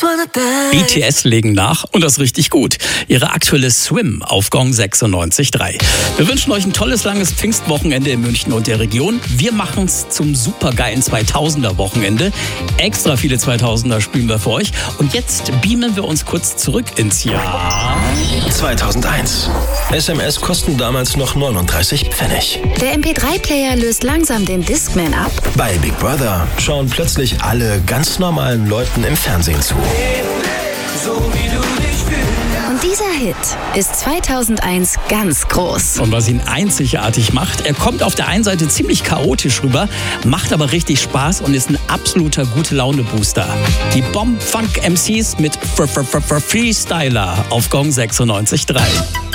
BTS legen nach und das richtig gut. Ihre aktuelle Swim auf Gong 96.3. Wir wünschen euch ein tolles, langes Pfingstwochenende in München und der Region. Wir machen es zum supergeilen 2000er-Wochenende. Extra viele 2000er spielen wir für euch. Und jetzt beamen wir uns kurz zurück ins Jahr 2001. SMS kosten damals noch 39 Pfennig. Der MP3-Player löst langsam den Discman ab. Bei Big Brother schauen plötzlich alle ganz normalen Leuten im Fernsehen zu. Und dieser Hit ist 2001 ganz groß. Und was ihn einzigartig macht, er kommt auf der einen Seite ziemlich chaotisch rüber, macht aber richtig Spaß und ist ein absoluter Gute-Laune-Booster. Die Bomb-Funk-MCs mit Freestyler auf Gong 96.3.